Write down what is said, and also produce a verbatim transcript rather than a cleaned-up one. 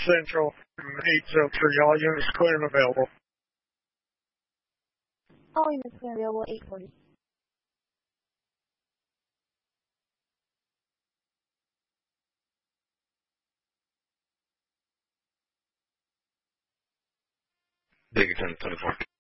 Central, eight oh three. All units clear and available. All units clear and available, eight forty. Big ten twenty-four.